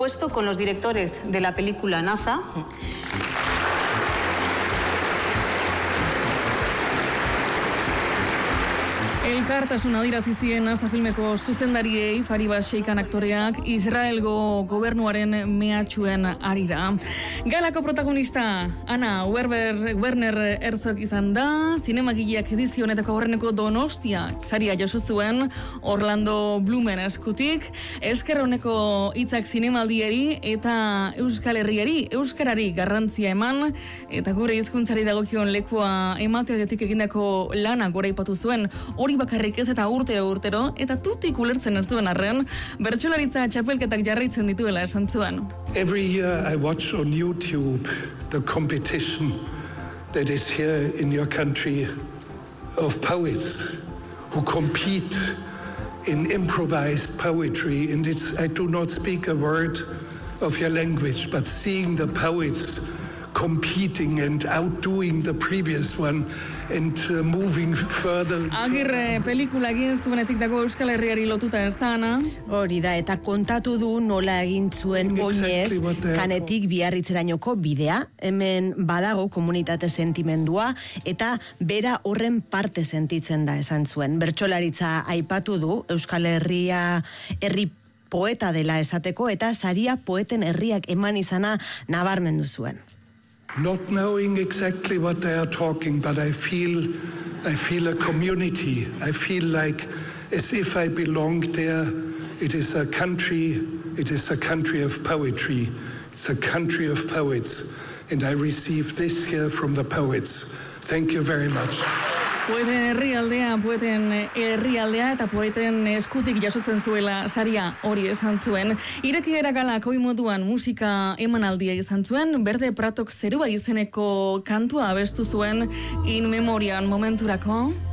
supuesto, con los directores de la película Naza. Elkartasuna adierazi zien Naza filmeko zuzendariei, Fariba Sheikan aktoreak Israelgo gobernuaren mehatxuen arira. Galako protagonista Ana Werner Herzog izan da, zinemagileak edizio honetako horreneko Donostia saria jaso zuen Orlando Blumen eskutik. Esker honeko hitzak zinemaldieri eta Euskal Herriari, euskarari garrantzia eman, eta gure hizkuntzari dagokion lekua emateagatik egindako lana goraipatu zuen. Hori bakarrik ez eta urtero, eta tutik ulertzen ez duen arren, bertsolaritza txapelketak jarraitzen dituela esan zuen. Every year I watch on YouTube the competition that is here in your country of poets who compete in improvised poetry, and I do not speak a word of your language, but seeing the poets competing and outdoing the previous one and moving further. Agirre pelikula egin zuenetik dago Euskal Herriari lotuta ez da, Ana? Hori da, eta kontatu du nola egin zuen oinez Kanetik Biarritzerainoko bidea. Hemen badago komunitate sentimendua eta bera horren parte sentitzen da esan zuen. Bertsolaritza aipatu du Euskal Herria herri poeta dela esateko eta saria poeten herriak eman izana nabarmendu zuen. Not knowing exactly what they are talking, but I feel a community. I feel like as if I belong there. It is a country of poetry. It's a country of poets. And I receive this here from the poets. Thank you very much. Poeten herrialdea eta poeten eskutik jasotzen zuela saria hori esan zuen. Irekiera galak oi moduan musika emanaldia izan zuen, Berde Pratok Zerua izeneko kantua abestu zuen in memorian momenturako.